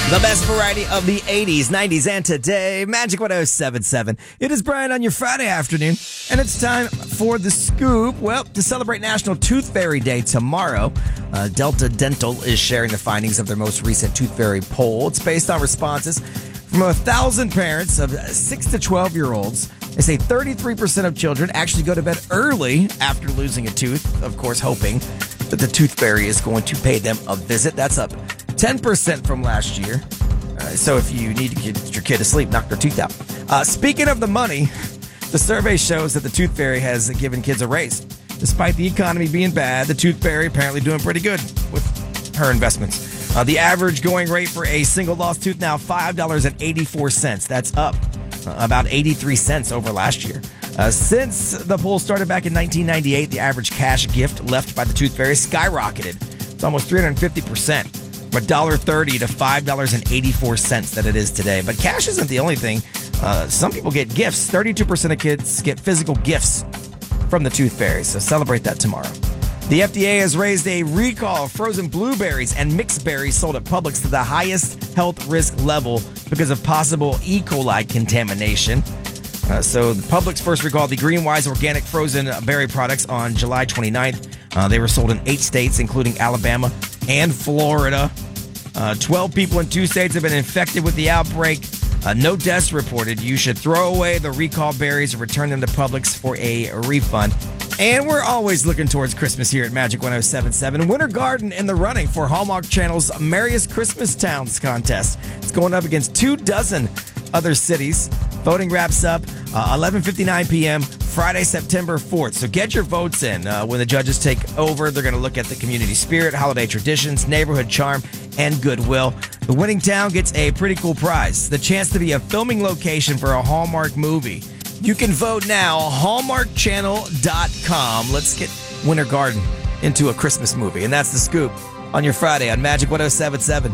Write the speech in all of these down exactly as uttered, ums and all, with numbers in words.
The best variety of the eighties, nineties, and today. Magic one oh seven point seven. It is Brian on your Friday afternoon, and it's time for The Scoop. Well, to celebrate National Tooth Fairy Day tomorrow, uh, Delta Dental is sharing the findings of their most recent Tooth Fairy poll. It's based on responses from one thousand parents of six to twelve-year-olds. They say thirty-three percent of children actually go to bed early after losing a tooth, of course, hoping that the Tooth Fairy is going to pay them a visit. That's up ten percent from last year. Uh, so if you need to get your kid to sleep, knock their tooth out. Uh, speaking of the money, the survey shows that the Tooth Fairy has given kids a raise. Despite the economy being bad, the Tooth Fairy apparently doing pretty good with her investments. Uh, the average going rate for a single lost tooth now five dollars and eighty-four cents. That's up uh, about eighty-three cents over last year. Uh, since the poll started back in nineteen ninety-eight, the average cash gift left by the Tooth Fairy skyrocketed. It's almost three hundred fifty percent. From one dollar thirty to five dollars and eighty-four cents that it is today. But cash isn't the only thing. Uh, some people get gifts. thirty-two percent of kids get physical gifts from the Tooth Fairy, so celebrate that tomorrow. The F D A has raised a recall of frozen blueberries and mixed berries sold at Publix to the highest health risk level because of possible E. coli contamination. Uh, so the Publix first recalled the Greenwise organic frozen berry products on July twenty-ninth. Uh, they were sold in eight states, including Alabama and Florida. Uh, twelve people in two states have been infected with the outbreak. Uh, no deaths reported. You should throw away the recalled berries or return them to Publix for a refund. And we're always looking towards Christmas here at Magic one oh seven point seven. Winter Garden in the running for Hallmark Channel's Merriest Christmas Towns contest. It's going up against two dozen other cities. Voting wraps up uh, eleven fifty-nine p.m. Friday, September fourth. So get your votes in. Uh, when the judges take over, they're going to look at the community spirit, holiday traditions, neighborhood charm, and goodwill. The winning town gets a pretty cool prize, the chance to be a filming location for a Hallmark movie. You can vote now, hallmark channel dot com. Let's get Winter Garden into a Christmas movie. And that's The Scoop on your Friday on Magic one oh seven point seven.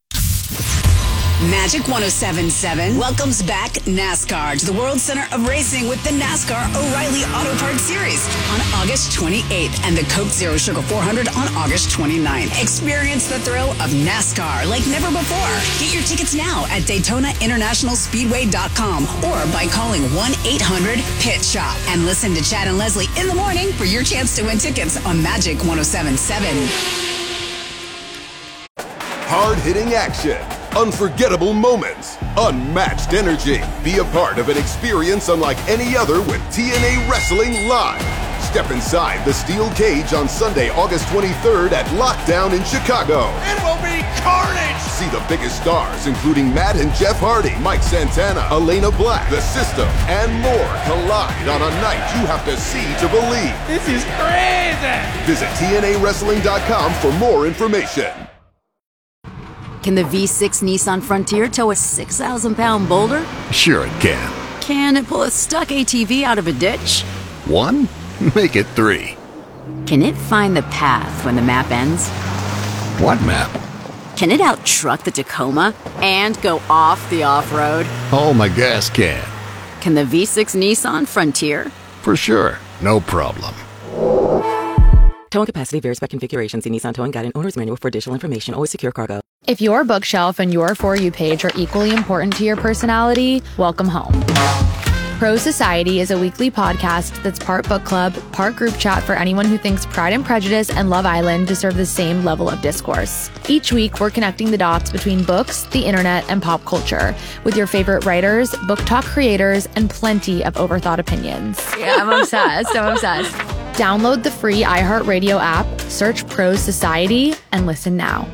Magic one oh seven point seven welcomes back NASCAR to the World Center of Racing with the NASCAR O'Reilly Auto Parts Series on August twenty-eighth and the Coke Zero Sugar four hundred on August twenty-ninth. Experience the thrill of NASCAR like never before. Get your tickets now at Daytona International Speedway dot com or by calling one eight hundred pit shop. And listen to Chad and Leslie in the morning for your chance to win tickets on Magic one oh seven point seven. Hard-hitting action. Unforgettable moments, unmatched energy. Be a part of an experience unlike any other with T N A Wrestling Live. Step inside the steel cage on Sunday, August twenty-third at Lockdown in Chicago. It will be carnage! See the biggest stars, including Matt and Jeff Hardy, Mike Santana, Elena Black, The System, and more collide on a night you have to see to believe. This is crazy! Visit T N A wrestling dot com for more information. Can the V six Nissan Frontier tow a six thousand pound boulder? Sure it can. Can it pull a stuck A T V out of a ditch? One? Make it three. Can it find the path when the map ends? What map? Can it out-truck the Tacoma and go off the off-road? Oh, my gas can. Can the V six Nissan Frontier? For sure. No problem. Towing capacity varies by configuration. See Nissan Towing Guide and Owner's Manual for additional information. Always secure cargo. If your bookshelf and your For You page are equally important to your personality, welcome home. Pro Society is a weekly podcast that's part book club, part group chat for anyone who thinks Pride and Prejudice and Love Island deserve the same level of discourse. Each week, we're connecting the dots between books, the internet, and pop culture with your favorite writers, book talk creators, and plenty of overthought opinions. Yeah, I'm obsessed. I'm obsessed. Download the free iHeartRadio app, search Pro Society, and listen now.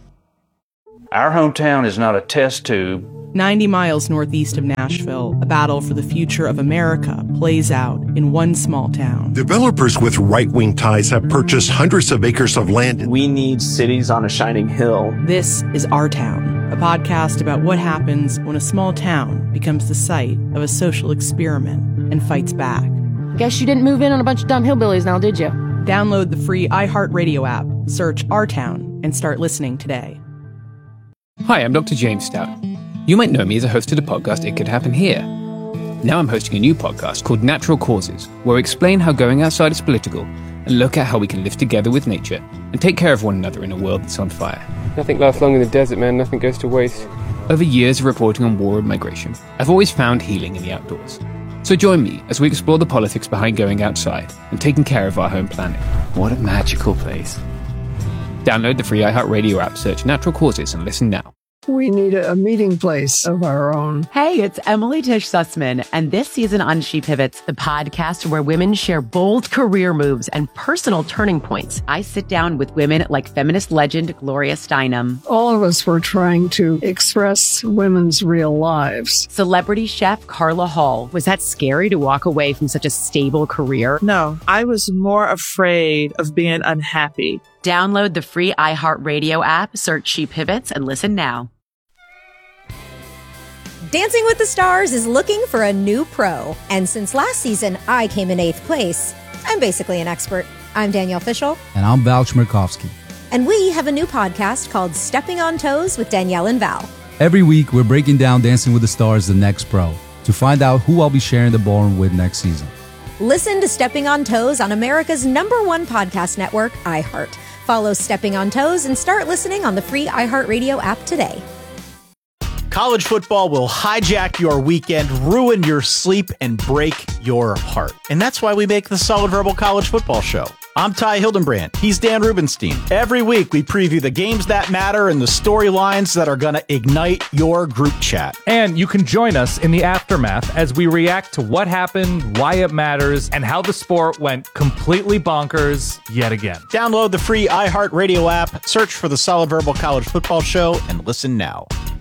Our hometown is not a test tube. ninety miles northeast of Nashville, a battle for the future of America plays out in one small town. Developers with right-wing ties have purchased hundreds of acres of land. We need cities on a shining hill. This is Our Town, a podcast about what happens when a small town becomes the site of a social experiment and fights back. Guess you didn't move in on a bunch of dumb hillbillies now, did you? Download the free iHeartRadio app, search Our Town, and start listening today. Hi, I'm Doctor James Stout. You might know me as a host of the podcast It Could Happen Here. Now I'm hosting a new podcast called Natural Causes, where I explain how going outside is political and look at how we can live together with nature and take care of one another in a world that's on fire. Nothing lasts long in the desert, man. Nothing goes to waste. Over years of reporting on war and migration, I've always found healing in the outdoors. So join me as we explore the politics behind going outside and taking care of our home planet. What a magical place. Download the free iHeartRadio app, search Natural Causes, and listen now. We need a, a meeting place of our own. Hey, it's Emily Tish Sussman, and this season on She Pivots, the podcast where women share bold career moves and personal turning points. I sit down with women like feminist legend Gloria Steinem. All of us were trying to express women's real lives. Celebrity chef Carla Hall. Was that scary to walk away from such a stable career? No, I was more afraid of being unhappy. Download the free iHeartRadio app, search She Pivots, and listen now. Dancing with the Stars is looking for a new pro. And since last season, I came in eighth place. I'm basically an expert. I'm Danielle Fishel. And I'm Val Chmerkovsky. And we have a new podcast called Stepping on Toes with Danielle and Val. Every week, we're breaking down Dancing with the Stars, the next pro, to find out who I'll be sharing the ballroom with next season. Listen to Stepping on Toes on America's number one podcast network, iHeart. Follow Stepping on Toes and start listening on the free iHeartRadio app today. College football will hijack your weekend, ruin your sleep, and break your heart. And that's why we make the Solid Verbal College Football Show. I'm Ty Hildenbrand. He's Dan Rubenstein. Every week, we preview the games that matter and the storylines that are going to ignite your group chat. And you can join us in the aftermath as we react to what happened, why it matters, and how the sport went completely bonkers yet again. Download the free iHeartRadio app, search for the Solid Verbal College Football Show, and listen now.